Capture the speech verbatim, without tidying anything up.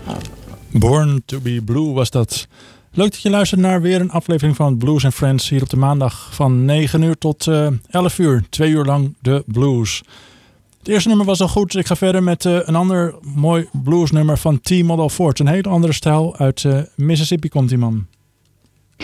Born to be Blue was dat. Leuk dat je luistert naar weer een aflevering van Blues and Friends hier op de maandag van negen uur tot uh, elf uur. Twee uur lang de blues. Het eerste nummer was al goed. Ik ga verder met uh, een ander mooi bluesnummer van T-Model Ford. Een hele andere stijl. Uit uh, Mississippi komt die man.